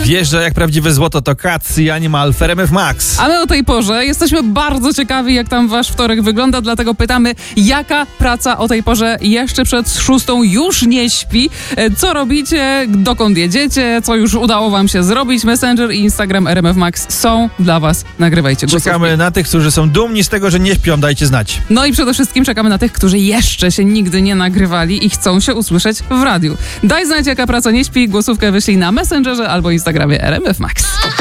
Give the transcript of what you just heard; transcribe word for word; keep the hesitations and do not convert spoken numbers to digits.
Wjeżdża jak prawdziwe złoto to Cats i Animal w R M F Max. A my o tej porze jesteśmy bardzo ciekawi, jak tam wasz wtorek wygląda, dlatego pytamy, jaka praca o tej porze jeszcze przed szóstą już nie śpi? Co robicie? Dokąd jedziecie? Co już udało wam się zrobić? Messenger i Instagram R M F Max są dla was. Nagrywajcie głosówki. Czekamy na tych, którzy są dumni z tego, że nie śpią, dajcie znać. No i przede wszystkim czekamy na tych, którzy jeszcze się nigdy nie nagrywali i chcą się usłyszeć w radiu. Daj znać, jaka praca nie śpi, głosówkę wyślij na Messengerze albo Instagramie R M F Max.